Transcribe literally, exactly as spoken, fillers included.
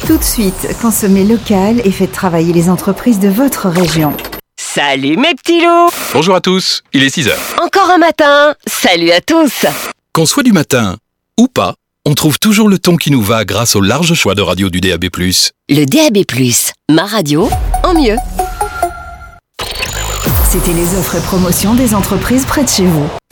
Tout de suite, consommez local et faites travailler les entreprises de votre région. Salut mes petits loups! Bonjour à tous, il est six heures. Encore un matin! Salut à tous! Qu'on soit du matin ou pas, on trouve toujours le ton qui nous va grâce au large choix de radio du D A B plus. Le D A B plus, ma radio en mieux. C'était les offres et promotions des entreprises près de chez vous.